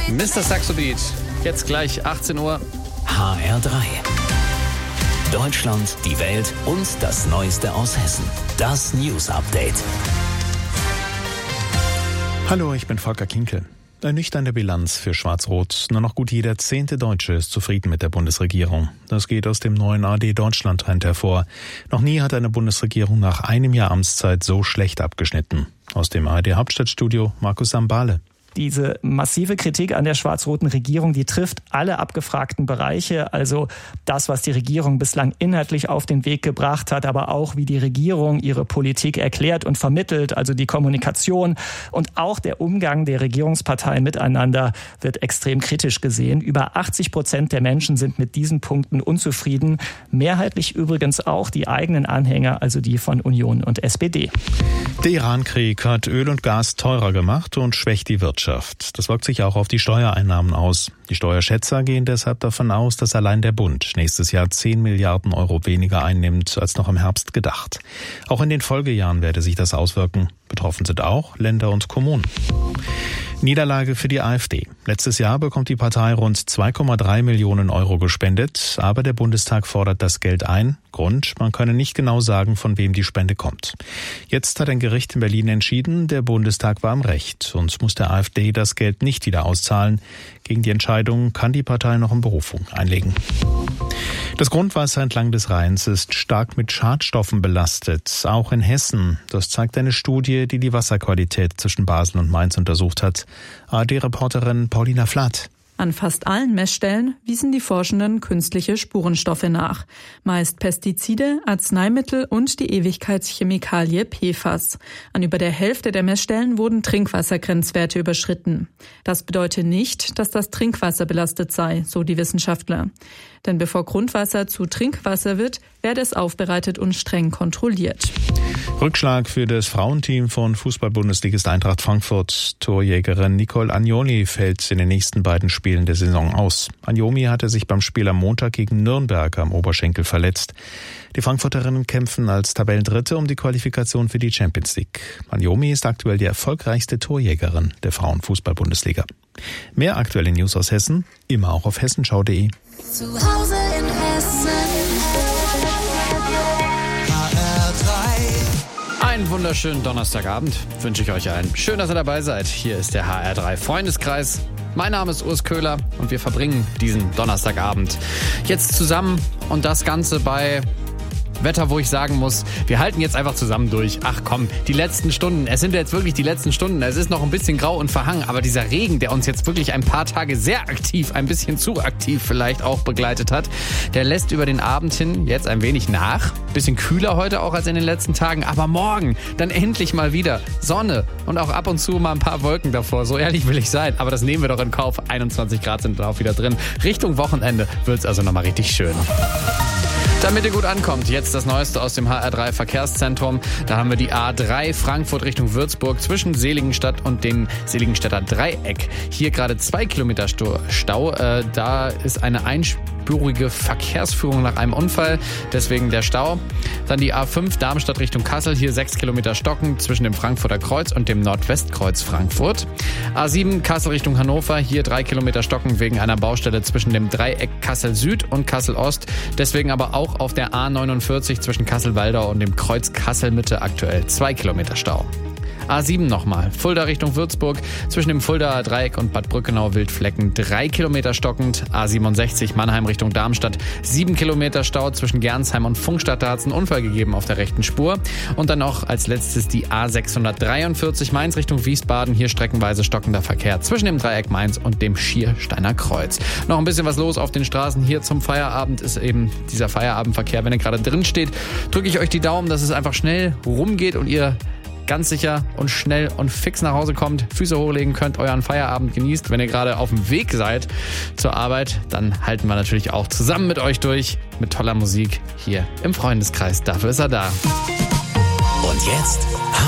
Mr. Saxo Beat. Jetzt gleich 18 Uhr. HR3. Deutschland, die Welt und das Neueste aus Hessen. Das News Update. Hallo, ich bin Volker Kinkel. Eine nüchterne Bilanz für Schwarz-Rot. Nur noch gut jeder 10. Deutsche ist zufrieden mit der Bundesregierung. Das geht aus dem neuen AD-Deutschland-Trend hervor. Noch nie hat eine Bundesregierung nach einem Jahr Amtszeit so schlecht abgeschnitten. Aus dem ARD-Hauptstadtstudio Markus Sambale. Diese massive Kritik an der schwarz-roten Regierung, die trifft alle abgefragten Bereiche. Also das, was die Regierung bislang inhaltlich auf den Weg gebracht hat, aber auch wie die Regierung ihre Politik erklärt und vermittelt, also die Kommunikation und auch der Umgang der Regierungsparteien miteinander wird extrem kritisch gesehen. Über 80% der Menschen sind mit diesen Punkten unzufrieden. Mehrheitlich übrigens auch die eigenen Anhänger, also die von Union und SPD. Der Iran-Krieg hat Öl und Gas teurer gemacht und schwächt die Wirtschaft. Das wirkt sich auch auf die Steuereinnahmen aus. Die Steuerschätzer gehen deshalb davon aus, dass allein der Bund nächstes Jahr 10 Milliarden Euro weniger einnimmt als noch im Herbst gedacht. Auch in den Folgejahren werde sich das auswirken. Betroffen sind auch Länder und Kommunen. Niederlage für die AfD. Letztes Jahr bekommt die Partei rund 2,3 Millionen Euro gespendet, aber der Bundestag fordert das Geld ein. Grund, man könne nicht genau sagen, von wem die Spende kommt. Jetzt hat ein Gericht in Berlin entschieden, der Bundestag war im Recht und muss der AfD das Geld nicht wieder auszahlen. Gegen die Entscheidung kann die Partei noch in Berufung einlegen. Das Grundwasser entlang des Rheins ist stark mit Schadstoffen belastet, auch in Hessen. Das zeigt eine Studie, die die Wasserqualität zwischen Basel und Mainz untersucht hat. ARD-Reporterin Paulina Flath. An fast allen Messstellen wiesen die Forschenden künstliche Spurenstoffe nach. Meist Pestizide, Arzneimittel und die Ewigkeitschemikalie PFAS. An über der Hälfte der Messstellen wurden Trinkwassergrenzwerte überschritten. Das bedeutet nicht, dass das Trinkwasser belastet sei, so die Wissenschaftler. Denn bevor Grundwasser zu Trinkwasser wird, werde es aufbereitet und streng kontrolliert. Rückschlag für das Frauenteam von Fußball-Bundesligist Eintracht Frankfurt. Torjägerin Nicole Agnoni fällt in den nächsten beiden Spielen der Saison aus. Agnoni hatte sich beim Spiel am Montag gegen Nürnberg am Oberschenkel verletzt. Die Frankfurterinnen kämpfen als Tabellendritte um die Qualifikation für die Champions League. Agnoni ist aktuell die erfolgreichste Torjägerin der Frauenfußball-Bundesliga. Mehr aktuelle News aus Hessen, immer auch auf hessenschau.de. Zu Hause in Hessen. HR3. Einen wunderschönen Donnerstagabend wünsche ich euch allen. Schön, dass ihr dabei seid. Hier ist der HR3 Freundeskreis. Mein Name ist Urs Köhler und wir verbringen diesen Donnerstagabend jetzt zusammen und das Ganze bei Wetter, wo ich sagen muss, wir halten jetzt einfach zusammen durch. Ach komm, die letzten Stunden, es sind jetzt wirklich die letzten Stunden. Es ist noch ein bisschen grau und verhangen, aber dieser Regen, der uns jetzt wirklich ein paar Tage sehr aktiv, ein bisschen zu aktiv vielleicht auch begleitet hat, der lässt über den Abend hin jetzt ein wenig nach. Bisschen kühler heute auch als in den letzten Tagen, aber morgen dann endlich mal wieder Sonne und auch ab und zu mal ein paar Wolken davor. So ehrlich will ich sein, aber das nehmen wir doch in Kauf. 21 Grad sind da auch wieder drin. Richtung Wochenende wird's also nochmal richtig schön. Damit ihr gut ankommt, jetzt das Neueste aus dem HR3 Verkehrszentrum. Da haben wir die A3 Frankfurt Richtung Würzburg zwischen Seligenstadt und dem Seligenstädter Dreieck. Hier gerade 2 Kilometer Stau. Da ist eine einspurige Verkehrsführung nach einem Unfall, deswegen der Stau. Dann die A5 Darmstadt Richtung Kassel, hier 6 Kilometer Stocken zwischen dem Frankfurter Kreuz und dem Nordwestkreuz Frankfurt. A7 Kassel Richtung Hannover, hier 3 Kilometer Stocken wegen einer Baustelle zwischen dem Dreieck Kassel Süd und Kassel Ost. Deswegen aber auch auf der A49 zwischen Kassel-Waldau und dem Kreuz Kassel-Mitte aktuell 2 Kilometer Stau. A7 nochmal, Fulda Richtung Würzburg, zwischen dem Fuldaer Dreieck und Bad Brückenau-Wildflecken 3 Kilometer stockend. A67 Mannheim Richtung Darmstadt, 7 Kilometer Stau zwischen Gernsheim und Pfungstadt. Da hat es einen Unfall gegeben auf der rechten Spur. Und dann noch als letztes die A643 Mainz Richtung Wiesbaden, hier streckenweise stockender Verkehr zwischen dem Dreieck Mainz und dem Schiersteiner Kreuz. Noch ein bisschen was los auf den Straßen hier zum Feierabend ist eben dieser Feierabendverkehr. Wenn ihr gerade drin steht, drücke ich euch die Daumen, dass es einfach schnell rumgeht und ihr ganz sicher und schnell und fix nach Hause kommt, Füße hochlegen könnt, euren Feierabend genießt. Wenn ihr gerade auf dem Weg seid zur Arbeit, dann halten wir natürlich auch zusammen mit euch durch, mit toller Musik hier im Freundeskreis. Dafür ist er da. Und jetzt